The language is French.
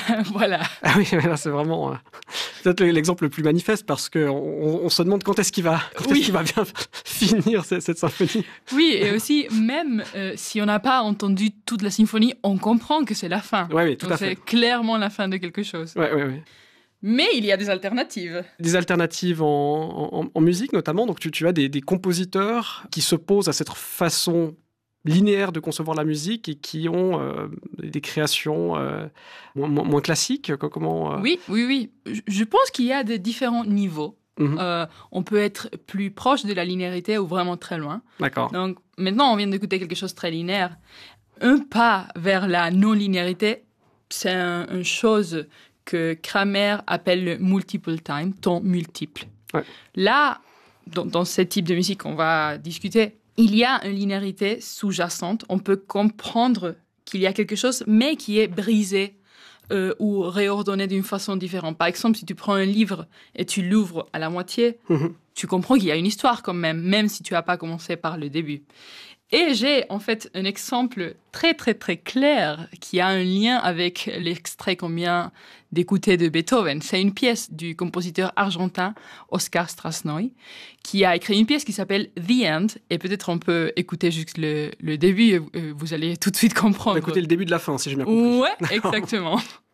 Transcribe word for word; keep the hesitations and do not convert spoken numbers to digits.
Voilà. Ah oui, là, c'est vraiment euh, peut-être l'exemple le plus manifeste parce qu'on on se demande quand est-ce qu'il va, quand Oui. est-ce qu'il va bien finir cette, cette symphonie. Oui, et aussi, même euh, si on n'a pas entendu toute la symphonie, on comprend que c'est la fin. Oui, oui, tout Donc, à fait. c'est clairement la fin de quelque chose. Ouais, ouais, ouais. Mais il y a des alternatives. Des alternatives en, en, en musique notamment. Donc tu, tu as des, des compositeurs qui s'opposent à cette façon linéaire de concevoir la musique et qui ont euh, des créations euh, moins, moins, moins classiques. Comment, euh... Oui, oui, oui. Je pense qu'il y a des différents niveaux. Mm-hmm. Euh, on peut être plus proche de la linéarité ou vraiment très loin. D'accord. Donc maintenant, on vient d'écouter quelque chose de très linéaire. Un pas vers la non-linéarité, c'est un, une chose que Kramer appelle le multiple time, temps multiple. Ouais. Là, dans, dans ce type de musique qu'on va discuter, il y a une linéarité sous-jacente. On peut comprendre qu'il y a quelque chose, mais qui est brisé euh, ou réordonné d'une façon différente. Par exemple, si tu prends un livre et tu l'ouvres à la moitié, Mm-hmm. tu comprends qu'il y a une histoire quand même, même si tu n'as pas commencé par le début. Et j'ai en fait un exemple très très très clair qui a un lien avec l'extrait qu'on vient d'écouter de Beethoven. C'est une pièce du compositeur argentin Oscar Strasnoy qui a écrit une pièce qui s'appelle The End. Et peut-être on peut écouter juste le, le début et vous allez tout de suite comprendre. Écoutez le début de la fin, si j'ai bien compris. Ouais, exactement.